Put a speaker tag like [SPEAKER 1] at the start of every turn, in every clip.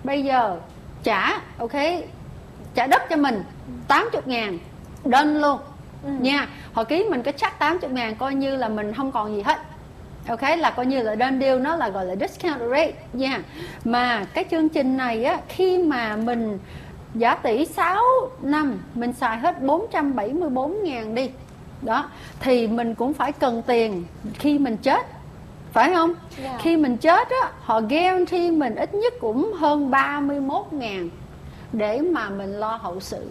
[SPEAKER 1] bây giờ trả trả đất cho mình 80.000 đơn luôn nha. Họ ký mình cái check 80.000 coi như là mình không còn gì hết. Là coi như là đơn deal, nó là gọi là discount rate nha. Mà cái chương trình này á, khi mà mình giả tỷ 6 năm mình xài hết 474.000 đi đó, thì mình cũng phải cần tiền khi mình chết, phải không? Khi mình chết á, họ guarantee mình ít nhất cũng hơn 31.000 để mà mình lo hậu sự.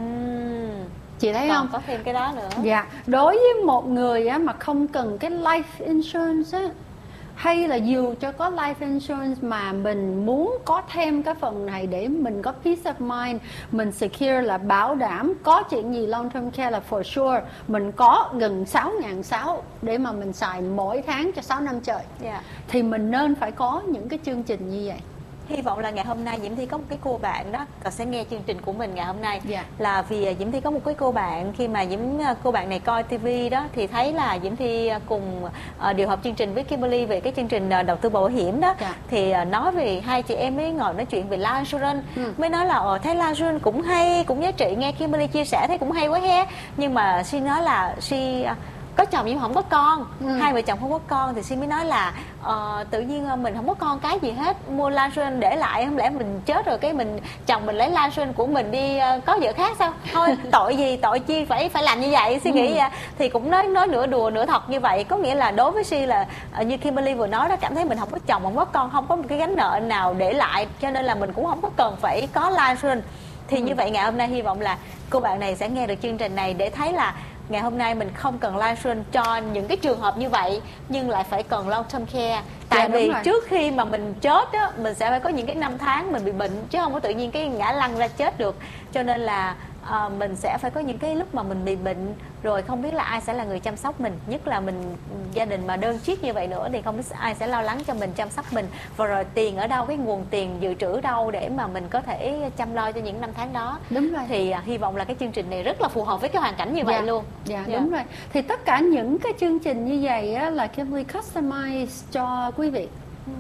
[SPEAKER 1] Chị thấy không?
[SPEAKER 2] Có thêm cái đó nữa.
[SPEAKER 1] Dạ. Đối với một người á, mà không cần cái life insurance á, hay là dù cho có life insurance mà mình muốn có thêm cái phần này để mình có peace of mind, mình secure là bảo đảm có chuyện gì long term care là for sure mình có gần 6.600 để mà mình xài mỗi tháng cho 6 năm trời. Thì mình nên phải có những cái chương trình như vậy.
[SPEAKER 2] Hy vọng là ngày hôm nay Diễm Thi có một cái cô bạn đó sẽ nghe chương trình của mình ngày hôm nay. Là vì Diễm Thi có một cái cô bạn, khi mà cô bạn này coi TV đó thì thấy là Diễm Thi cùng điều hợp chương trình với Kimberly về cái chương trình đầu tư bảo hiểm đó. Thì nói về hai chị em mới ngồi nói chuyện về life insurance. Mới nói là thấy life insurance cũng hay, cũng giá trị, nghe Kimberly chia sẻ thấy cũng hay quá he. Nhưng mà Si nói là Si có chồng nhưng không có con, hai vợ chồng không có con, thì Xin mới nói là tự nhiên mình không có con cái gì hết, mua lan xuân để lại, không lẽ mình chết rồi cái chồng mình lấy lan xuân của mình đi có vợ khác sao? Thôi tội gì, tội chi phải làm như vậy. Suy nghĩ thì cũng nói nửa đùa nửa thật như vậy. Có nghĩa là đối với Si là như Kimberly vừa nói đó, cảm thấy mình không có chồng, không có con, không có một cái gánh nợ nào để lại, cho nên là mình cũng không có cần phải có lan xuân. Thì như vậy ngày hôm nay hy vọng là cô bạn này sẽ nghe được chương trình này để thấy là ngày hôm nay mình không cần life insurance cho những cái trường hợp như vậy, nhưng lại phải cần long term care. Tại vì trước khi mà mình chết á, mình sẽ phải có những cái năm tháng mình bị bệnh, chứ không có tự nhiên cái ngã lăn ra chết được. Cho nên là mình sẽ phải có những cái lúc mà mình bị bệnh, rồi không biết là ai sẽ là người chăm sóc mình, nhất là mình gia đình mà đơn chiếc như vậy nữa thì không biết ai sẽ lo lắng cho mình, chăm sóc mình, và rồi tiền ở đâu, cái nguồn tiền dự trữ đâu để mà mình có thể chăm lo cho những năm tháng đó.
[SPEAKER 1] Đúng rồi.
[SPEAKER 2] Thì hy vọng là cái chương trình này rất là phù hợp với cái hoàn cảnh như vậy luôn.
[SPEAKER 1] Đúng rồi. Thì tất cả những cái chương trình như vậy á, là Kimberly customize cho quý vị.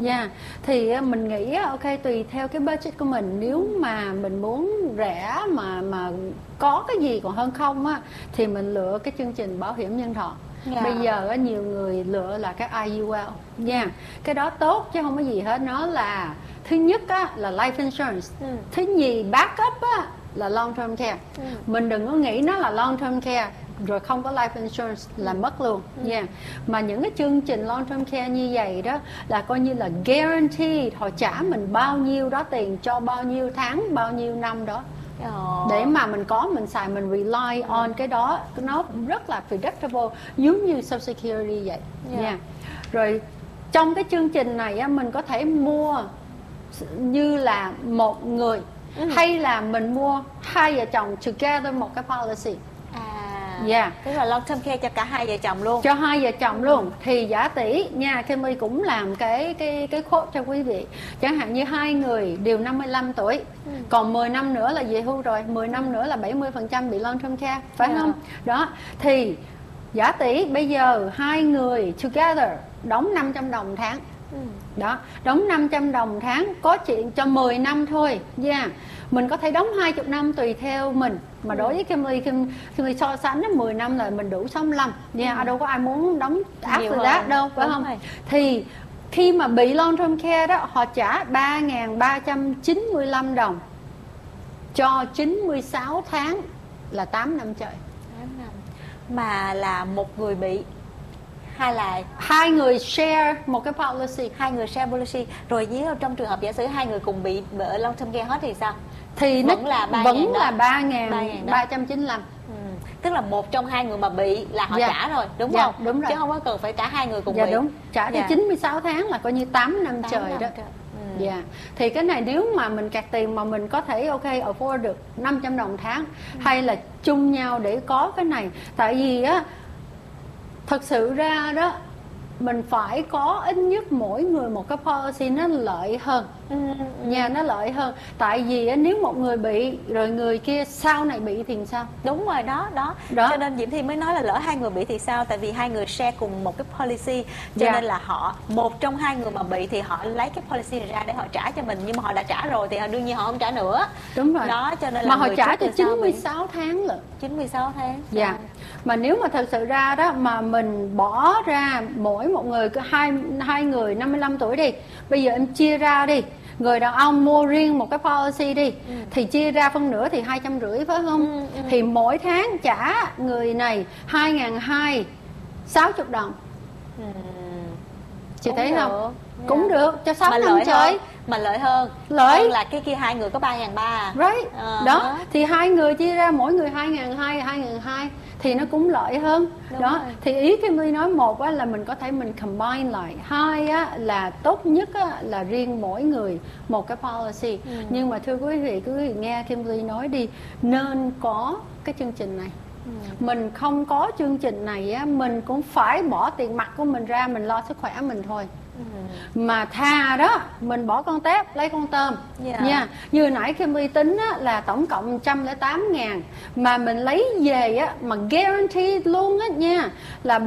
[SPEAKER 1] Thì mình nghĩ ok, tùy theo cái budget của mình, nếu mà mình muốn rẻ mà có cái gì còn hơn không á, thì mình lựa cái chương trình bảo hiểm nhân thọ. Bây giờ nhiều người lựa là cái IUL cái đó tốt chứ không có gì hết. Nó là thứ nhất á, là life insurance, thứ nhì backup á, là long term care. Mình đừng có nghĩ nó là long term care rồi không có life insurance là mất luôn Mà những cái chương trình long term care như vậy đó là coi như là guaranteed, họ trả mình bao nhiêu đó tiền cho bao nhiêu tháng, bao nhiêu năm đó, để mà mình xài, mình rely on cái đó. Nó rất là predictable, giống như Social Security vậy Rồi trong cái chương trình này á, mình có thể mua như là một người hay là mình mua hai vợ chồng together một cái policy.
[SPEAKER 2] Tức là long term care cho cả hai vợ chồng luôn.
[SPEAKER 1] Cho hai vợ chồng luôn. Thì giả tỷ nha, Kimberly cũng làm cái quote cho quý vị. Chẳng hạn như hai người đều 55 tuổi, còn 10 năm nữa là về hưu rồi, 10 năm nữa là 70% bị long term care, phải không? Đó, thì giả tỷ bây giờ hai người together đóng 500 đồng tháng. Đó, đóng 500 đồng tháng, có chuyện cho 10 năm thôi mình có thể đóng 20 năm tùy theo mình. Mà đối với Kimberly so sánh 10 năm là mình đủ 65 đâu có ai muốn đóng after that đâu, phải không? Thì khi mà bị long term care đó, họ trả 3.395 đồng cho 96 tháng là 8 năm trời.
[SPEAKER 2] 8 năm. Mà là một người bị, hay là
[SPEAKER 1] hai người share một cái policy?
[SPEAKER 2] Hai người share policy. Rồi nếu trong trường hợp giả sử hai người cùng bị long term care hết thì sao?
[SPEAKER 1] Thì vẫn là 3.395.
[SPEAKER 2] Tức là một trong hai người mà bị là họ trả rồi, đúng không?
[SPEAKER 1] Đúng rồi.
[SPEAKER 2] Chứ không có cần phải cả hai người cùng bị.
[SPEAKER 1] Đúng. Trả cho 96 tháng là coi như 8 năm trời đó. Thì cái này nếu mà mình cạt tiền mà mình có thể afford được 500 đồng tháng, hay là chung nhau để có cái này. Tại vì á, thật sự ra đó, mình phải có ít nhất mỗi người một cái policy nó lợi hơn. Nha, nó lợi hơn. Tại vì nếu một người bị rồi người kia sau này bị thì sao?
[SPEAKER 2] Đúng rồi, đó. Cho nên Diễm Thi mới nói là lỡ hai người bị thì sao, tại vì hai người share cùng một cái policy, cho nên là một trong hai người mà bị thì họ lấy cái policy ra để họ trả cho mình, nhưng mà họ đã trả rồi thì đương nhiên họ không trả nữa.
[SPEAKER 1] Đúng rồi.
[SPEAKER 2] Đó, cho nên là
[SPEAKER 1] mà họ trả cho 96 tháng lận.
[SPEAKER 2] 96 tháng.
[SPEAKER 1] Dạ. Mà nếu mà thật sự ra đó mà mình bỏ ra mỗi một người cứ hai người 55 tuổi đi, bây giờ em chia ra đi, người đàn ông mua riêng một cái policy đi, thì chia ra phân nửa thì 250 phải không? Thì mỗi tháng trả người này 2.200, 60 đồng. Chị thấy không? Cũng được, cho 6 năm chơi.
[SPEAKER 2] Mà lợi hơn là cái kia hai người có 3.300.
[SPEAKER 1] Right. Đó, thì hai người chia ra mỗi người 2.200 thì nó cũng lợi hơn. Đúng đó rồi. Thì ý Kimberly nói, một là mình có thể mình combine lại, hai là tốt nhất là riêng mỗi người một cái policy. Nhưng mà thưa quý vị nghe Kimberly nói đi, nên có cái chương trình này. Mình không có chương trình này mình cũng phải bỏ tiền mặt của mình ra, mình lo sức khỏe mình thôi. Mà thà đó mình bỏ con tép lấy con tôm nha. Như nãy Kimberly tính là tổng cộng 108.000, mà mình lấy về mà guarantee luôn nha là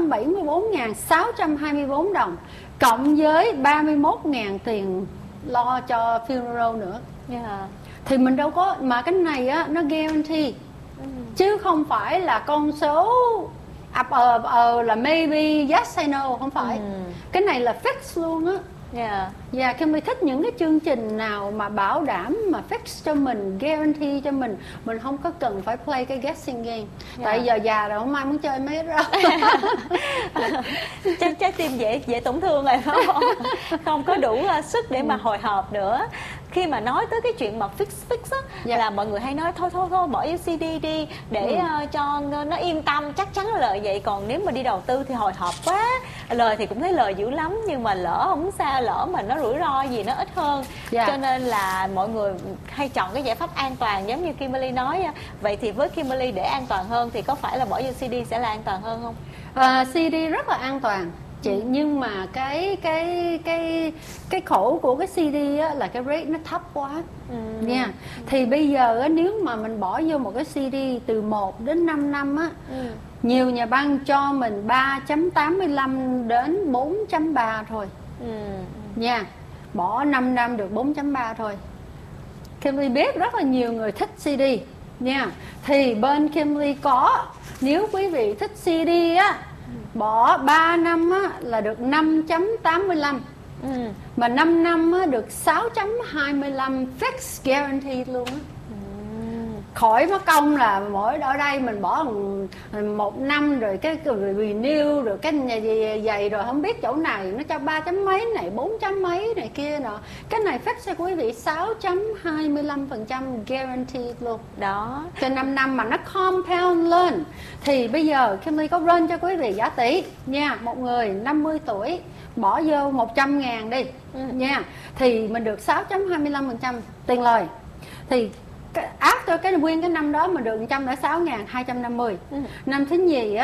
[SPEAKER 1] 474.624 đồng, cộng với 31.000 tiền lo cho funeral nữa. Thì mình đâu có, mà cái này nó guarantee, chứ không phải là con số là maybe yes hay no, không phải. Cái này là fix luôn á. Dạ, khi mình thích những cái chương trình nào mà bảo đảm mà fix cho mình, guarantee cho mình không có cần phải play cái guessing game. Tại giờ già rồi không ai muốn chơi mấy đó.
[SPEAKER 2] Trái tim dễ tổn thương rồi, không có đủ sức để mà hồi hộp nữa. Khi mà nói tới cái chuyện mà fix á, là mọi người hay nói thôi bỏ vô CD đi để cho nó yên tâm, chắc chắn là lời vậy. Còn nếu mà đi đầu tư thì hồi hộp quá, lời thì cũng thấy lời dữ lắm, nhưng mà lỡ không sao, lỡ mà nó rủi ro gì nó ít hơn. Cho nên là mọi người hay chọn cái giải pháp an toàn, giống như Kimberly nói. Vậy thì với Kimberly, để an toàn hơn thì có phải là bỏ vô CD sẽ là an toàn hơn không?
[SPEAKER 1] CD rất là an toàn chị, nhưng mà cái khổ của cái CD là cái rate nó thấp quá nha. Thì bây giờ nếu mà mình bỏ vô một cái CD từ 1 đến 5 năm nhiều nhà băng cho mình 3.85 đến 4.3 thôi nha. Bỏ 5 năm được 4.3 thôi. Kimberly biết rất là nhiều người thích CD nha. Thì bên Kimberly có, nếu quý vị thích CD bỏ 3 năm là được 5.85, mà 5 năm được 6.25 fixed guarantee luôn á. Khỏi mất công là mỗi ở đây mình bỏ 1 năm rồi cái renew rồi cái dày rồi không biết chỗ này nó cho 3 chấm mấy này, 4 chấm mấy này kia nọ. Cái này fix cho quý vị 6.25% guarantee luôn đó, cho 5 năm mà nó compound lên. Thì bây giờ Kimberly có run cho quý vị giả tỷ nha, một người 50 tuổi bỏ vô 100.000 đi nha, thì mình được 6.25% tiền lời. Thì after cái nguyên cái năm đó mình được 106.250. Năm thứ nhì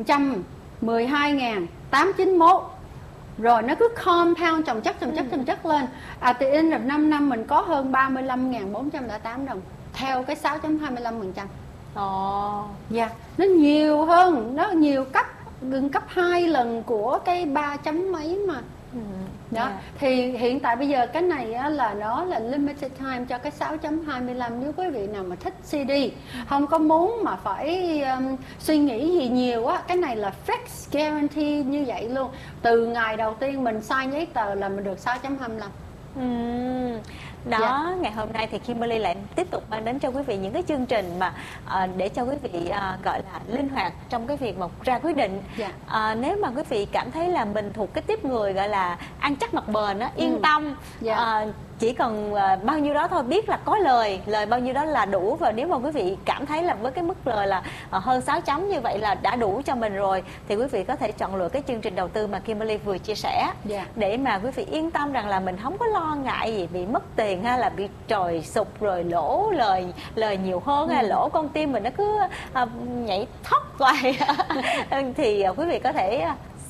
[SPEAKER 1] 112.891. Rồi nó cứ compound chồng chất lên. At the end of 5 năm mình có hơn 35.408 đồng theo cái 6.25%. Dạ, nó nhiều hơn, nó nhiều gần gấp 2 lần của cái 3 chấm mấy mà. Đó. Thì hiện tại bây giờ cái này là nó là limited time cho cái 6.25. Nếu quý vị nào mà thích CD, không có muốn mà phải suy nghĩ gì nhiều cái này là fixed guarantee như vậy luôn. Từ ngày đầu tiên mình sign giấy tờ là mình được 6.25.
[SPEAKER 2] Đó, ngày hôm nay thì Kimberly lại tiếp tục mang đến cho quý vị những cái chương trình mà để cho quý vị gọi là linh hoạt trong cái việc mà ra quyết định. Nếu mà quý vị cảm thấy là mình thuộc cái tiếp người gọi là ăn chắc mặc bền yên tâm, chỉ cần bao nhiêu đó thôi, biết là có lời bao nhiêu đó là đủ. Và nếu mà quý vị cảm thấy là với cái mức lời là hơn 6 chấm như vậy là đã đủ cho mình rồi, thì quý vị có thể chọn lựa cái chương trình đầu tư mà Kimberly vừa chia sẻ, để mà quý vị yên tâm rằng là mình không có lo ngại gì bị mất tiền, hay là bị trồi sụp rồi lỗ lời nhiều hơn, hay là lỗ con tim mình nó cứ nhảy thóc hoài. Thì quý vị có thể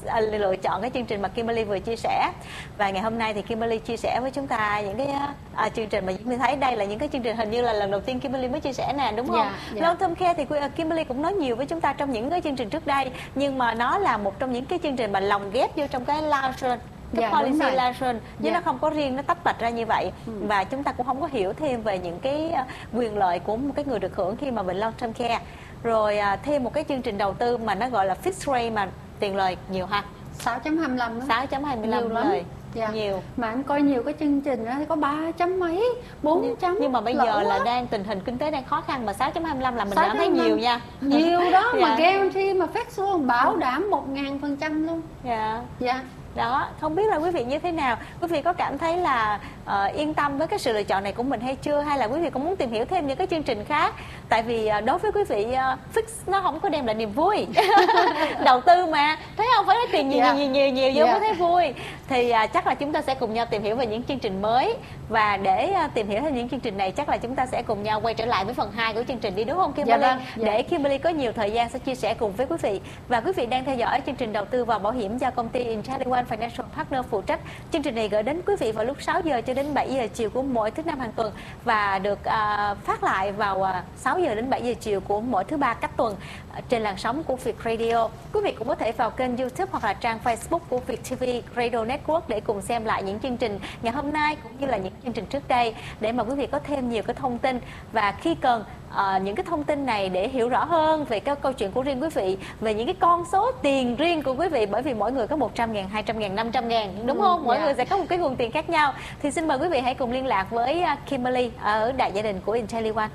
[SPEAKER 2] lựa chọn cái chương trình mà Kimberly vừa chia sẻ. Và ngày hôm nay thì Kimberly chia sẻ với chúng ta những cái chương trình mà Diễm My thấy đây là những cái chương trình hình như là lần đầu tiên Kimberly mới chia sẻ nè, đúng không? Long Term Care thì Kimberly cũng nói nhiều với chúng ta trong những cái chương trình trước đây, nhưng mà nó là một trong những cái chương trình mà lồng ghép vô trong cái Life cái policy license chứ nó không có riêng, nó tách bạch ra như vậy. Và chúng ta cũng không có hiểu thêm về những cái quyền lợi của một cái người được hưởng khi mà bệnh long term care. Rồi thêm một cái chương trình đầu tư mà nó gọi là fixed rate mà tiền lời nhiều ha,
[SPEAKER 1] 6.25
[SPEAKER 2] 6.25 lời. Nhiều
[SPEAKER 1] mà em coi nhiều cái chương trình đó thì có 3 chấm mấy, 4 chấm,
[SPEAKER 2] nhưng mà bây giờ là đang tình hình kinh tế đang khó khăn mà 6.25 là mình cảm thấy nhiều nha,
[SPEAKER 1] nhiều đó. Mà guarantee mà fix luôn, bảo đảm 1000% luôn. Đó,
[SPEAKER 2] không biết là quý vị như thế nào, quý vị có cảm thấy là yên tâm với cái sự lựa chọn này của mình hay chưa, hay là quý vị cũng muốn tìm hiểu thêm những cái chương trình khác? Tại vì đối với quý vị fix nó không có đem lại niềm vui. Đầu tư mà, thấy không, phải nói tiền nhiều vô mới thấy vui. Thì chắc là chúng ta sẽ cùng nhau tìm hiểu về những chương trình mới. Và để tìm hiểu về những chương trình này, chắc là chúng ta sẽ cùng nhau quay trở lại với phần 2 của chương trình đi, đúng không Kimberly? Để Kimberly có nhiều thời gian sẽ chia sẻ cùng với quý vị. Và quý vị đang theo dõi chương trình đầu tư và bảo hiểm do công ty IntelliOne Financial Partner phụ trách. Chương trình này gửi đến quý vị vào lúc 6 giờ cho đến 7 giờ chiều của mỗi thứ năm hàng tuần và được phát lại vào 6 giờ đến 7 giờ chiều của mỗi thứ ba cách tuần trên làn sóng của Việt Radio. Quý vị cũng có thể vào kênh YouTube hoặc là trang Facebook của Việt TV Radio Network để cùng xem lại những chương trình ngày hôm nay cũng như là những chương trình trước đây, để mà quý vị có thêm nhiều cái thông tin. Và khi cần những cái thông tin này để hiểu rõ hơn về cái câu chuyện của riêng quý vị, về những cái con số tiền riêng của quý vị, bởi vì mỗi người có 100.000, 200.000, 500.000, đúng không? Mỗi người sẽ có một cái nguồn tiền khác nhau. Thì xin mời quý vị hãy cùng liên lạc với Kimberly ở đại gia đình của IntelliOne.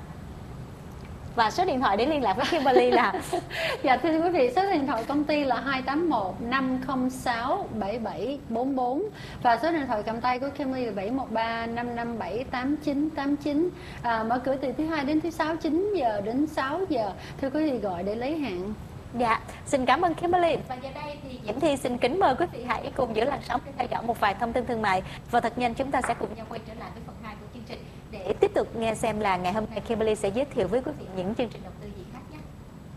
[SPEAKER 2] Và số điện thoại để liên lạc với Kimberly là
[SPEAKER 1] thưa quý vị, số điện thoại công ty là 281 506 7744 và số điện thoại cầm tay của Kimberly là 713 557 8989. Mở cửa từ thứ Hai đến thứ Sáu 9 giờ đến 6 giờ. Thưa quý vị, gọi để lấy hạn.
[SPEAKER 2] Xin cảm ơn Kimberly. Và giờ đây thì Diễm Thi xin kính mời quý vị hãy cùng giữ làn sóng để theo dõi một vài thông tin thương mại. Và thật nhanh chúng ta sẽ cùng nhau quay trở lại với phần 2 của chương trình để tiếp tục nghe xem là ngày hôm nay Kimberly sẽ giới thiệu với quý vị những chương trình đầu tư gì khác.